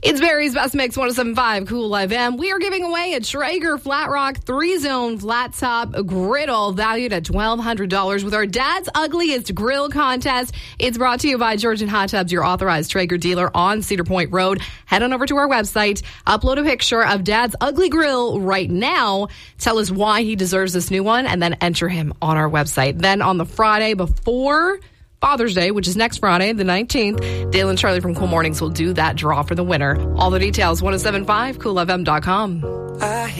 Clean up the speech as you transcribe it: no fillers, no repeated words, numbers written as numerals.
It's Barry's Best Mix 107.5 Cool FM. We are giving away a Traeger Flat Rock 3-zone flat top griddle valued at $1,200 with our Dad's Ugliest Grill contest. It's brought to you by Georgian Hot Tubs, your authorized Traeger dealer on Cedar Point Road. Head on over to our website, upload a picture of Dad's Ugly Grill right now. Tell us why he deserves this new one, and then enter him on our website. Then on the Friday before Father's Day, which is next Friday, the 19th, Dale and Charlie from Cool Mornings will do that draw for the winner. All the details, 1075coolfm.com.